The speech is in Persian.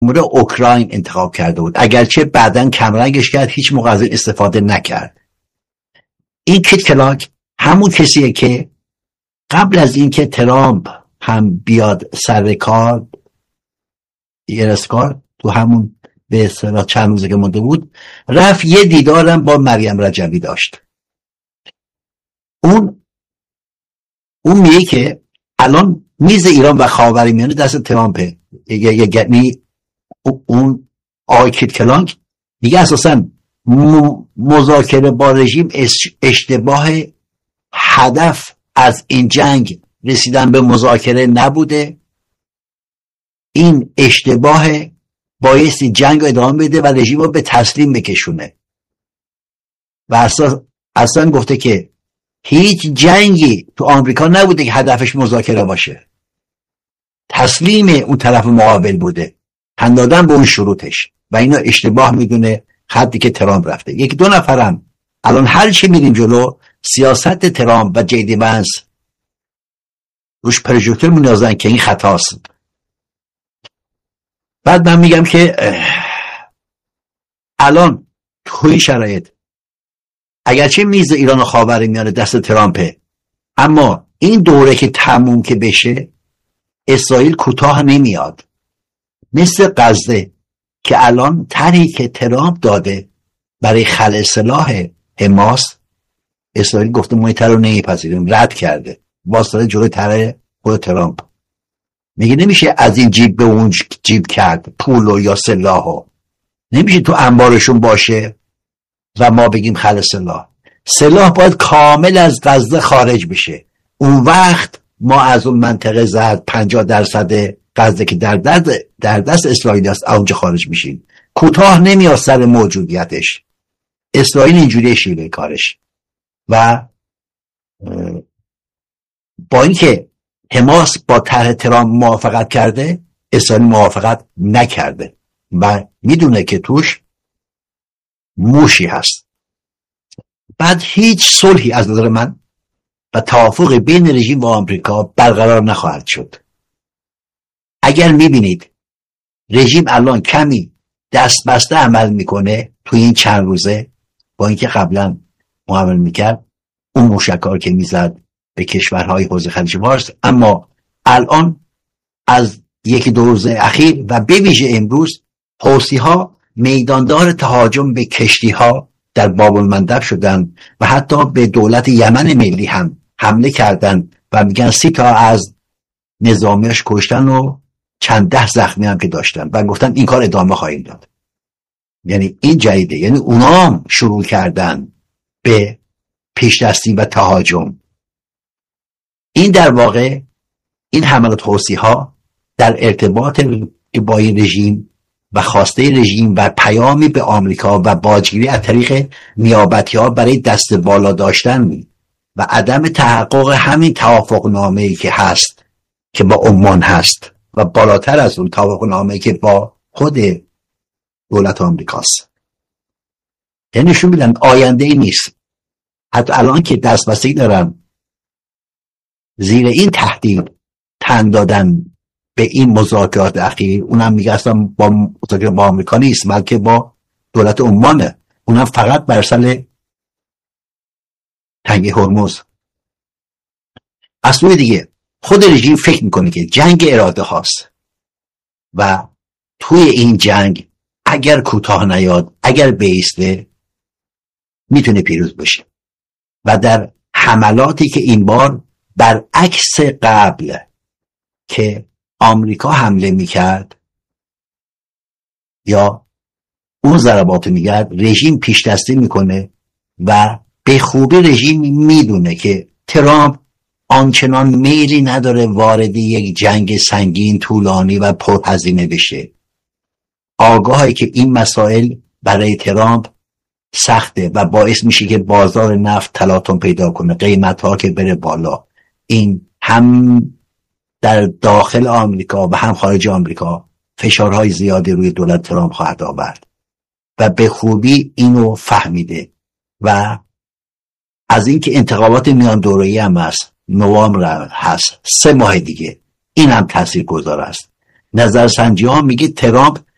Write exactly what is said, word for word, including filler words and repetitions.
مورد اوکراین انتخاب کرده بود، اگرچه بعداً کمرنگش کرد، هیچ موقع از این استفاده نکرد. این کیت کلاک همون کسیه که قبل از اینکه ترامپ هم بیاد سر کار یه کار تو همون به اصطلاح چند روزه که مونده بود، رفت یه دیدارم با مریم رجبی داشت. اون اون میگه که الان میز ایران و خاورمیانه دست ترامپه. یعنی اون آقای کیت کلاک میگه اساساً مذاکره با رژیم اشتباه، هدف از این جنگ رسیدن به مذاکره نبوده، این اشتباه بایستی جنگ رو ادامه بده و رژیم رو به تسلیم بکشونه. و اصلا, اصلا گفته که هیچ جنگی تو آمریکا نبوده که هدفش مذاکره باشه، تسلیم اون طرف مقابل بوده، هندادن به اون شروطش، و اینا اشتباه میدونه خطی که ترامپ رفته. یک دو نفرم الان هر چی میریم جلو سیاست ترامپ و جیدی ونس روش پروژکتور می‌اندازن که این خطاست. بعد من میگم که الان توی شرایط اگرچه میز ایران و خاورمیانه دست ترامپه، اما این دوره که تموم که بشه اسرائیل کوتاه نمیاد. مثل غزه که الان طرحی که ترامپ داده برای خلع سلاح حماس، اسرائیل گفته ما این طرح رو نمیپذیریم، رد کرده، واسطه جلوی طرح خود ترامپ. میگه نمیشه از این جیب به اون جیب کرد پولو یا سلاحو، نمیشه تو انبارشون باشه و ما بگیم خلع سلاح. سلاح باید کامل از غزه خارج بشه، اون وقت ما از اون منطقه زرد پنجاه درصد غزه که در دست در دست اسرائیل است اونجا خارج میشیم. کوتاه نمیاد سر موجودیتش. اسرائیل اینجوری شیوه کارش. و با اینکه حماس با طرح ترامپ موافقت کرده، اسرائیل موافقت نکرده و میدونه که توش موشی هست. بعد هیچ صلحی از نظر من و توافق بین رژیم و آمریکا برقرار نخواهد شد. اگر میبینید رژیم الان کمی دست بسته عمل میکنه تو این چند روزه، با اینکه قبلا عمل میکرد اون موشکار که میزد به کشورهای حوزه خلیج فارس، اما الان از یکی دو روز اخیر و به ویژه امروز حوثی ها میداندار تهاجم به کشتی ها در باب المندب شدن و حتی به دولت یمن ملی هم حمله کردن و میگن سی تا از نظامیاش کشتن و چند ده زخمی هم که داشتن و گفتن این کار ادامه خواهیم داد. یعنی این جدیده، یعنی اونا هم شروع کردن به پیشدستی و تهاجم. این در واقع این حملات حوثی ها در ارتباط با این رژیم و خواسته رژیم و پیامی به آمریکا و باجگیری از طریق نیابتی ها برای دست بالا داشتن و عدم تحقق همین توافق نامه‌ای که هست که با عمان هست و بالاتر از اون توافق نامه‌ای که با خود دولت آمریکاست. یعنی نشون میدن آینده ای نیست. حتی الان که دست بستگی دارن زیر این تهدید تن دادن به این مذاکرات اخیر، اونم میگه اصلا با مذاکره با آمریکا نیست بلکه با دولت عمانه، اونم فقط بر سر تنگه هرمز. از سوی دیگه خود رژیم فکر میکنه که جنگ اراده هاست و توی این جنگ اگر کوتاه نیاد، اگر بیسته، میتونه پیروز بشه و در حملاتی که این بار برعکس قبل که آمریکا حمله میکرد یا اون ضربات میگرد، رژیم پیش دستی میکنه و به خوبی رژیم میدونه که ترامپ آنچنان میلی نداره وارد یک جنگ سنگین طولانی و پرهزینه بشه. آگاهی که این مسائل برای ترامپ سخته و باعث میشه که بازار نفت تلاطم پیدا کنه، قیمت ها که بره بالا. این هم در داخل آمریکا و هم خارج آمریکا فشارهای زیادی روی دولت ترامپ خواهد آورد و به خوبی اینو فهمیده و از اینکه انتخابات میان دوره‌ای هم هست، نوامبر هست، سه ماه دیگه، این هم تاثیرگذار است. نظرسنجی ها میگه ترامپ